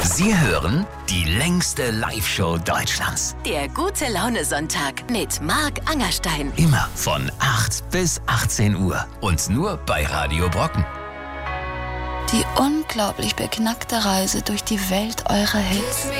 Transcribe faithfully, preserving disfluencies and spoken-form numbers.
Sie hören die längste Live-Show Deutschlands. Der Gute-Laune-Sonntag mit Marc Angerstein. Immer von acht bis achtzehn Uhr. Und nur bei Radio Brocken. Die unglaublich beknackte Reise durch die Welt eurer Hits.